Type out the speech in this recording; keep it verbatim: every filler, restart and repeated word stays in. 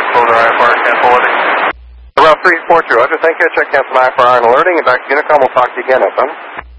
Explorer I F R, cancel alerting. Route three four two, Roger, thank you. Check cancel I F R and alerting. And back to Unicom, we'll talk to you again, F M.